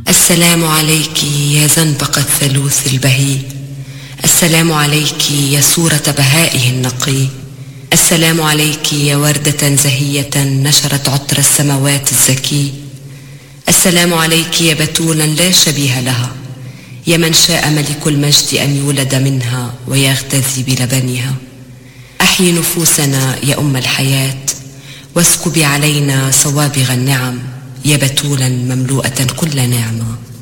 السلام عليك يا زنبق الثالوث البهي، السلام عليك يا صورة بهائه النقي، السلام عليك يا وردة زهية نشرت عطر السماوات الزكي، السلام عليك يا بتولا لا شبيه لها، يا من شاء ملك المجد أن يولد منها ويغتذي بلبنها. أحيي نفوسنا يا أم الحياة، واسكبي علينا صوابغ النعم، يا بتولا مملوءة كل نعمة.